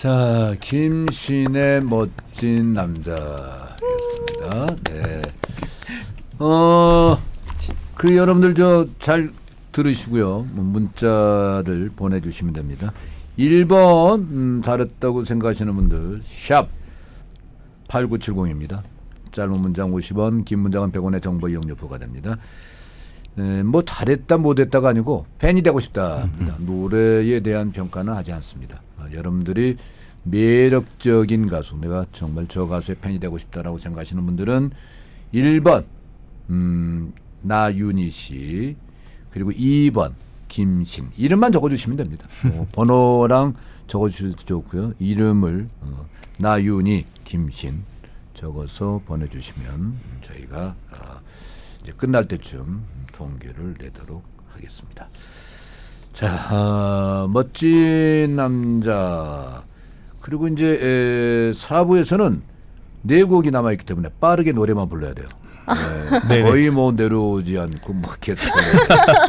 자, 김신의 멋진 남자였습니다. 네. 여러분들 잘 들으시고요. 문자를 보내주시면 됩니다. 1번 잘했다고 생각하시는 분들 샵 8970입니다. 짧은 문장 50원, 긴 문장은 100원의 정보 이용료 부과됩니다. 뭐 잘했다 못했다가 아니고 팬이 되고 싶다. 노래에 대한 평가는 하지 않습니다. 여러분들이 매력적인 가수, 내가 정말 저 가수의 팬이 되고 싶다라고 생각하시는 분들은 1번 나윤희 씨, 그리고 2번 김신, 이름만 적어주시면 됩니다. 번호랑 적어주셔도 좋고요. 이름을 나윤희, 김신 적어서 보내주시면 저희가 이제 끝날 때쯤 통계를 내도록 하겠습니다. 자, 멋진 남자. 그리고 이제 4부에서는 4곡이 남아있기 때문에 빠르게 노래만 불러야 돼요. 네, 거의 뭐 내려오지 않고 뭐 계속